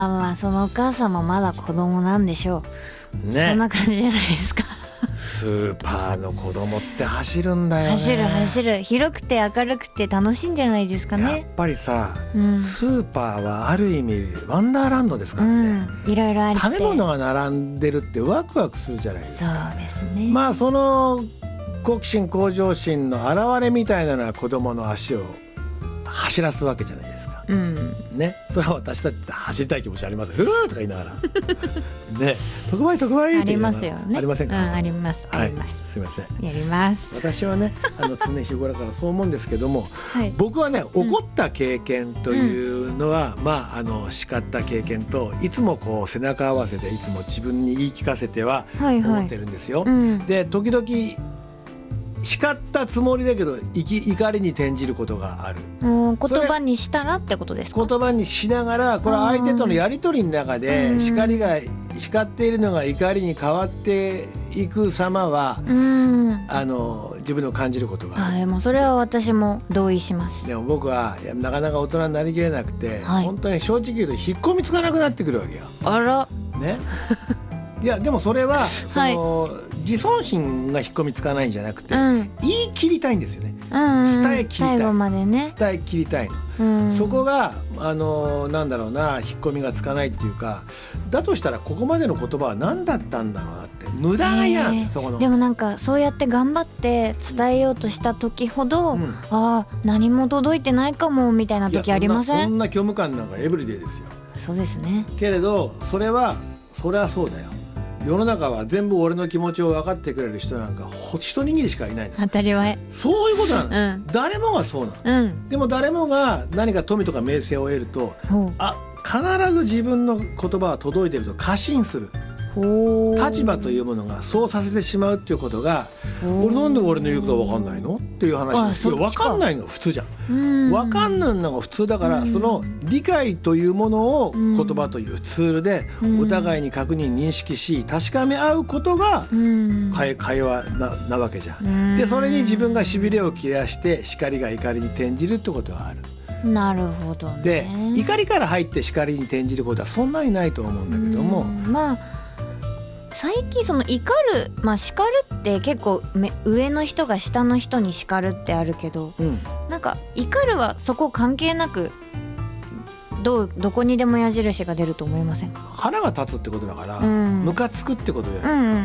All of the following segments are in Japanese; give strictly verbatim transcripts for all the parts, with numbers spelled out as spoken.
あ、まあそのお母さんもまだ子供なんでしょう、ね、そんな感じじゃないですか。 スーパーの子供って走るんだよね。 走る走る、広くて明るくて楽しいんじゃないですかね。 やっぱりさ、 うん、 スーパーはある意味ワンダーランドですからね、 うん、いろいろありて食べ物が並んでるってワクワクするじゃないですか。 そうですね。 まあその好奇心向上心の表れみたいなのは子供の足を走らすわけじゃないですか、うんね、それは私たちって走りたい気持ちありますふーとか言いながらね、特売特売って言いながらありますよね。 ありませんか、 うん、ありますあります、 はい、すいません、 やります。 私はねあの常日頃からそう思うんですけども、 はい、 僕はね怒った経験というのは、うん、まああの叱った経験といつもこう背中合わせでいつも自分に言い聞かせては思ってるんですよ、はいはい、うん、で時々叱ったつもりだけど怒りに転じることがある。 うん、言葉にしたらってことですか。 言葉にしながらこれ相手とのやり取りの中で叱りが叱っているのが怒りに変わっていく様は、うん、あの自分の感じることがある。 あ、でもそれは私も同意します。 でも僕はなかなか大人になりきれなくて、はい、本当に正直言うと引っ込みつかなくなってくるわけよ。 あらねいやでもそれはその、はい、自尊心が引っ込みつかないんじゃなくて、うん、言い切りたいんですよね、うんうん、伝え切りたい、 最後までね伝え切りたいの、うん、そこがあのなんだろうな、引っ込みがつかないっていうか、だとしたらここまでの言葉は何だったんだろうなって無駄が嫌なんだ、そこの。 でもなんかそうやって頑張って伝えようとした時ほど、うん、ああ何も届いてないかもみたいな時ありません？ いやそんな、そんな虚無感なんかエブリデイですよ。 そうですね。 けれどそれはそれはそうだよ。世の中は全部俺の気持ちを分かってくれる人なんか一握りしかいないの。 当たり前。 そういうことなの、うん、誰もがそうなの、うん、でも誰もが何か富とか名声を得ると、あ、必ず自分の言葉は届いていると過信する。立場というものがそうさせてしまうっていうことが、俺なんで俺の言うことは分かんないのっていう話です。いや分かんないのが普通じゃん。分かんないのが普通だから、その理解というものを言葉というツールでお互いに確認認識し確かめ合うことが会話 な, なわけじゃん。でそれに自分がしびれを切らして叱りが怒りに転じるってことがある。 なるほどね。 で怒りから入って叱りに転じることはそんなにないと思うんだけども、 まあ最近その怒る、まあ叱るって結構上の人が下の人に叱るってあるけど、うん、なんか怒るはそこ関係なくどうどこにでも矢印が出ると思いませんか？ 腹が立つってことだから、うん、ムカつくってことじゃないですか、うんうんうん、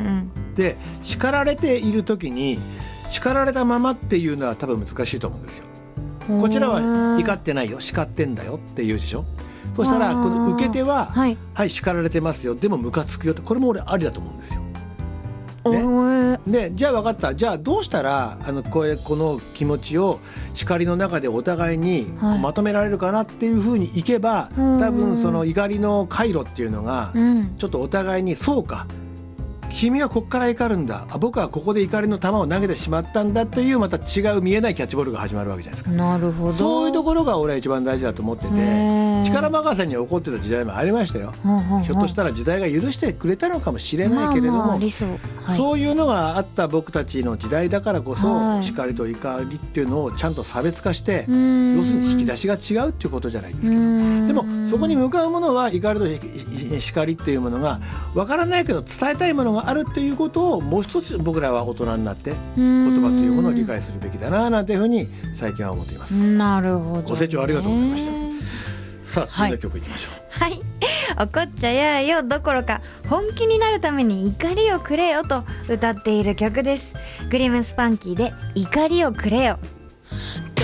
で叱られている時に叱られたままっていうのは多分難しいと思うんですよ。こちらは怒ってないよ、叱ってんだよって言うでしょ。そしたらこの受け手ははい、はい、叱られてますよ、でもムカつくよって、これも俺ありだと思うんですよ、ね、でじゃあ分かった、じゃあどうしたらあのこれこの気持ちを叱りの中でお互いにまとめられるかなっていうふうにいけば、はい、多分その怒りの回路っていうのがちょっとお互いに、そうか君はここから怒るんだ、あ僕はここで怒りの球を投げてしまったんだっていう、また違う見えないキャッチボールが始まるわけじゃないですか。 なるほど。 そういうところが俺は一番大事だと思ってて、力任せに起こってた時代もありましたよ、はんはんはん。ひょっとしたら時代が許してくれたのかもしれないけれども、まあまあ理想、はい、そういうのがあった僕たちの時代だからこそ、はい、叱りと怒りっていうのをちゃんと差別化して、要するに引き出しが違うっていうことじゃないですけど、でもそこに向かうものは怒りと叱りっていうものが分からないけど伝えたいものがあるっていうことをもう一つ僕らは大人になって言葉というものを理解するべきだななんていうふうに最近は思っています。 なるほど、ね、 ご清聴ありがとうございました。さあ次の曲いきましょう。 はい、はい、怒っちゃやよどころか本気になるために怒りをくれよと歌っている曲です。グリムスパンキーで怒りをくれよ。